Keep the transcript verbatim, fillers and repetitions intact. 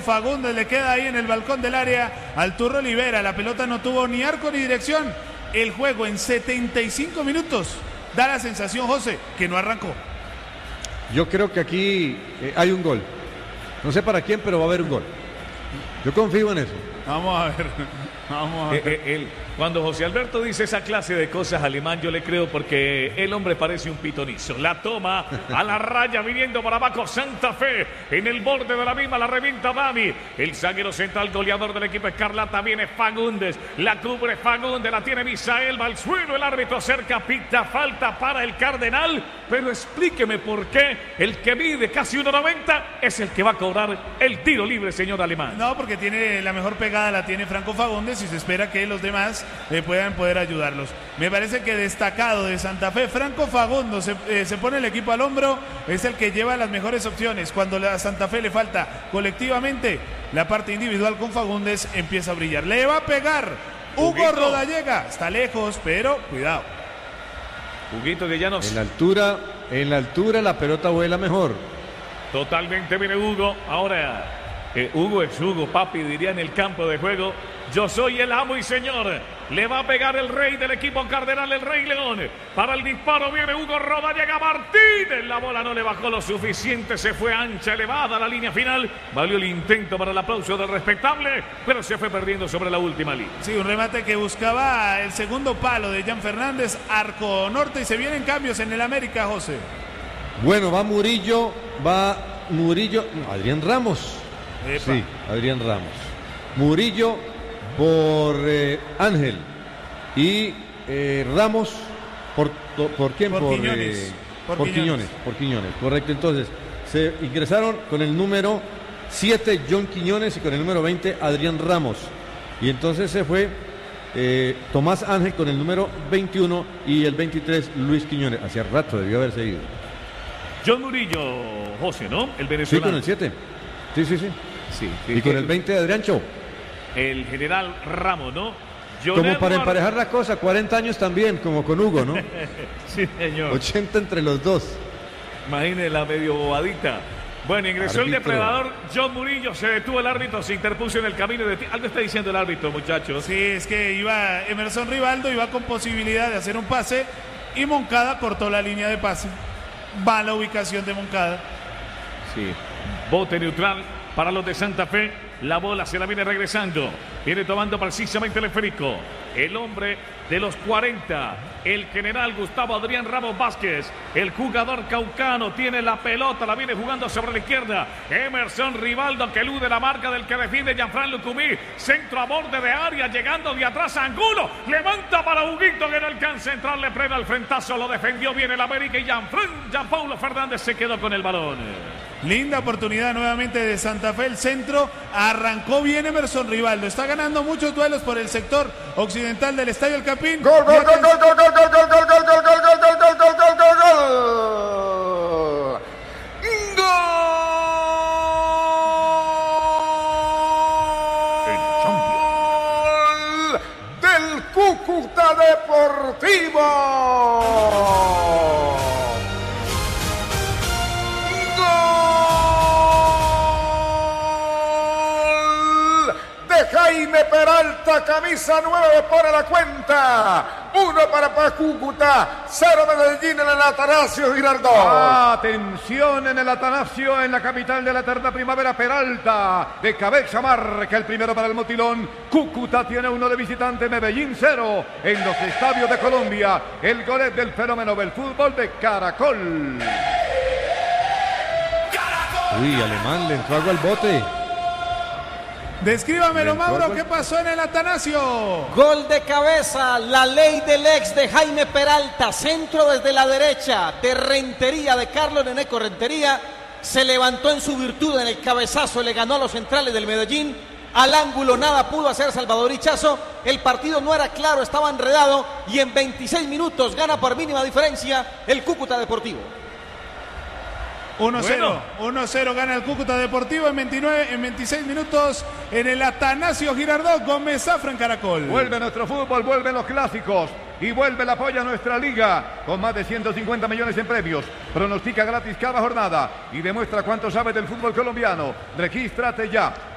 Fagundes le queda ahí en el balcón del área al Turro Olivera. La pelota no tuvo ni arco ni dirección. El juego en setenta y cinco minutos da la sensación, José, que no arrancó. Yo creo que aquí eh, hay un gol. No sé para quién, pero va a haber un gol. Yo confío en eso. Vamos a ver. Vamos a ver. Eh, eh, él, cuando José Alberto dice esa clase de cosas, Alemán, yo le creo porque el hombre parece un pitonizo. La toma a la raya viniendo para abajo Santa Fe. En el borde de la misma la revienta Dani. El zaguero central goleador del equipo escarlata viene Fagundes. La cubre Fagundes, la tiene Misael. Va al suelo, el árbitro cerca, pita falta para el Cardenal. Pero explíqueme por qué el que mide casi uno noventa es el que va a cobrar el tiro libre, señor Alemán. No, porque tiene la mejor pegada, la tiene Franco Fagundes y se espera que los demás eh, puedan poder ayudarlos. Me parece que destacado de Santa Fe, Franco Fagundes se, eh, se pone el equipo al hombro, es el que lleva las mejores opciones. Cuando a Santa Fe le falta colectivamente, la parte individual con Fagundes empieza a brillar. Le va a pegar Hugo Huguito. Rodallega, está lejos, pero cuidado. Huguito de Llanos. En la altura, en la altura la pelota vuela mejor. Totalmente viene Hugo. Ahora, eh, Hugo es Hugo, papi, diría en el campo de juego. Yo soy el amo y señor. Le va a pegar el rey del equipo Cardenal, el Rey León. Para el disparo viene Hugo Rodallega Martínez. La bola no le bajó lo suficiente. Se fue ancha, elevada a la línea final. Valió el intento para el aplauso del respetable, pero se fue perdiendo sobre la última línea. Sí, un remate que buscaba el segundo palo de Jan Fernández, arco norte, y se vienen cambios en el América, José. Bueno, va Murillo, va Murillo, no, Adrián Ramos. Epa. Sí, Adrián Ramos. Murillo por eh, Ángel y eh, Ramos por, por quién Por por, Quiñones. eh, Por por Quiñones. Quiñones, por Quiñones, correcto. Entonces se ingresaron con el número siete John Quiñones y con el número veinte Adrián Ramos, y entonces se fue eh, Tomás Ángel con el número veintiuno y el veintitrés Luis Quiñones. Hacía rato debió haberse ido. John Murillo, José, ¿no? El Sí, venezolano. con el siete. Sí, sí, sí. Sí, Y con el veinte de Adriancho. El general Ramos, ¿no? John Como Edward. para emparejar la cosa, cuarenta años también, como con Hugo, ¿no? Sí, señor. ochenta entre los dos. Imagínese la medio bobadita. Bueno, ingresó el Árbitro. depredador John Murillo, se detuvo el árbitro, se interpuso en el camino de ti. Algo está diciendo el árbitro, muchachos. Sí, es que iba Emerson Rivaldo, iba con posibilidad de hacer un pase y Moncada cortó la línea de pase. Va la ubicación de Moncada. Sí. Bote neutral para los de Santa Fe. La bola se la viene regresando. Viene tomando precisamente el esférico. El hombre de los cuarenta. El general Gustavo Adrián Ramos Vázquez. El jugador caucano tiene la pelota. La viene jugando sobre la izquierda. Emerson Rivaldo que elude la marca del que defiende Gianfran Lucumí. Centro a borde de área. Llegando de atrás a Angulo. Levanta para Huguito que no alcanza a entrar. Le frena el frentazo. Lo defendió bien el América. Y Gianfran, Gianpaulo Fernández se quedó con el balón. Linda oportunidad nuevamente de Santa Fe, el centro, arrancó bien Emerson Rivaldo, está ganando muchos duelos por el sector occidental del Estadio El Campín. Gol, gol, gol, gol, gol, gol, gol, gol, gol, gol, gol, gol, gol, gol, gol, gol, gol, gol. Del Cúcuta Deportivo. Jaime Peralta, camisa nueve, pone la cuenta. Uno para Pa' Cúcuta, cero Medellín en el Atanasio Girardot. Atención en el Atanasio, en la capital de la eterna primavera. Peralta, de cabeza marca el primero para el Motilón. Cúcuta tiene uno de visitante, Medellín cero. En los estadios de Colombia, el golet del fenómeno del fútbol de Caracol. Uy, Alemán le entró agua al bote. Descríbamelo, Mauro, ¿qué pasó en el Atanasio? Gol de cabeza, la ley del ex de Jaime Peralta, centro desde la derecha de Rentería, de Carlos Neneco Rentería, se levantó en su virtud en el cabezazo, le ganó a los centrales del Medellín, al ángulo nada pudo hacer Salvador Ichazo, el partido no era claro, estaba enredado y en veintiséis minutos gana por mínima diferencia el Cúcuta Deportivo. uno cero, Bueno. uno cero gana el Cúcuta Deportivo en veintinueve, en veintiséis minutos en el Atanasio Girardot. Gómez Zafra en Caracol. Vuelve nuestro fútbol, vuelven los clásicos y vuelve el apoyo a nuestra liga con más de ciento cincuenta millones en premios. Pronostica gratis cada jornada y demuestra cuánto sabe del fútbol colombiano. Regístrate ya.